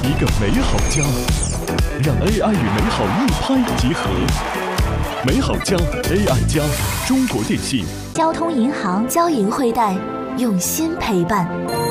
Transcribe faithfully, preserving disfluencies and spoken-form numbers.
一个美好家，让 A I 与美好一拍即合。美好家 A I 加，中国电信。 交通银行交银汇贷，用心陪伴。